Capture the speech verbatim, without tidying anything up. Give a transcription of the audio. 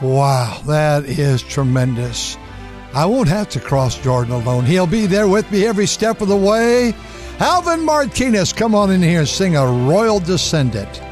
Wow, that is tremendous. I won't have to cross Jordan alone. He'll be there with me every step of the way. Alvin Martinez, come on in here and sing a Royal Descendant.